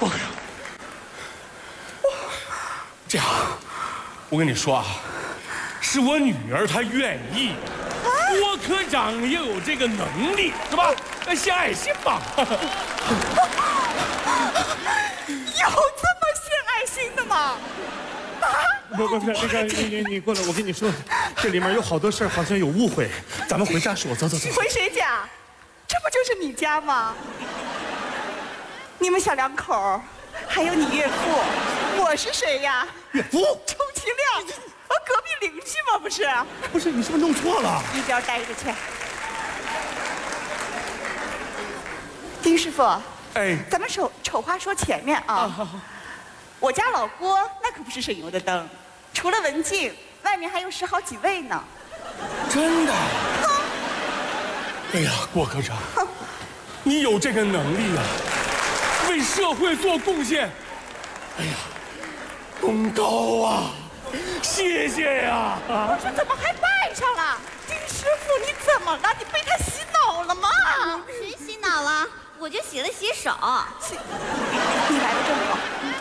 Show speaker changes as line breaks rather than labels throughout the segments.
这样，我跟你说啊，是我女儿她愿意，郭科长也有这个能力，是吧？献爱心嘛。
有这么献爱心的吗？
不，那个你过来，我跟你说，这里面有好多事儿，好像有误会，咱们回家说。走。
回谁家？这不就是你家吗？你们小两口，还有你岳父，我是谁呀？
岳父，
充其量，隔壁邻居嘛，不是？
不是，你是不是弄错了？
一边待着去。丁师傅，
哎，
咱们丑话说前面啊。我家老郭那可不是省油的灯，除了文静，外面还有10好几位呢。
真的？哎呀，郭科长，你有这个能力啊，为社会做贡献。哎呀，功高啊！谢谢呀！
我说怎么还拜上了？丁师傅，你怎么了？你被他洗脑了吗？
谁洗脑了？我就洗了洗手。
你来的正好。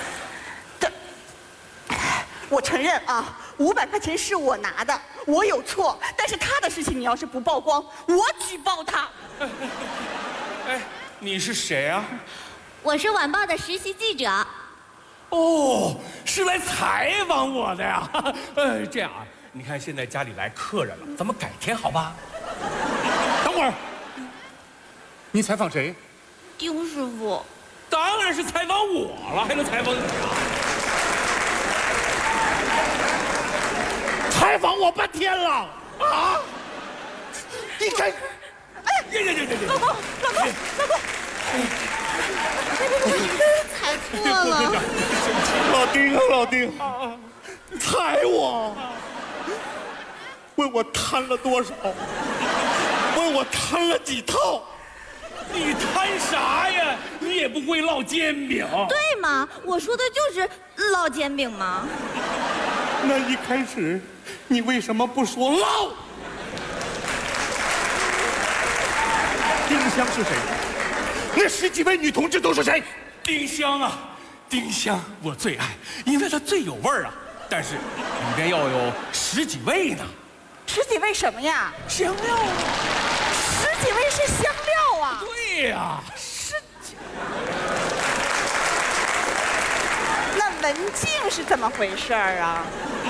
我承认啊，500块钱是我拿的，我有错。但是他的事情你要是不曝光，我举报他。
哎，你是谁啊？
我是晚报的实习记者。
哦，是来采访我的呀。这样啊，你看现在家里来客人了，咱们改天好吧？
等会儿，你采访谁？
丁师傅。
当然是采访我了，还能采访你啊？
采访我半天了啊！你这，
老公，
踩错了。
老丁，踩我！问我贪了多少？问我贪了几套？
你贪啥呀？你也不会烙煎饼。
对嘛，我说的就是烙煎饼嘛。
那一开始你为什么不说烙？丁香是谁？那10几位女同志都是谁？
丁香啊，丁香我最爱，因为它最有味儿啊。但是里边要有10几味呢。
10几味什么呀？
香料啊。
10几味是香料啊。
对呀。
那文静是怎么回事啊？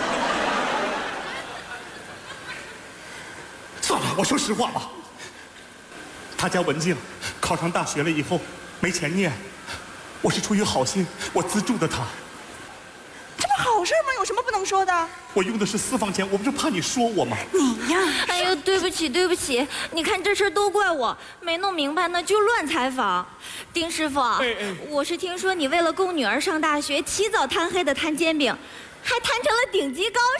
算了，我说实话吧。他家文静考上大学了以后没钱念，我是出于好心，我资助的他。
这不好事吗？有什么不能说的？
我用的是私房钱，我不是怕你说我吗？
你呀，
哎呦，对不起，你看这事儿都怪我，没弄明白呢就乱采访。丁师傅，我是听说你为了供女儿上大学，起早贪黑的摊煎饼，还摊成了顶级高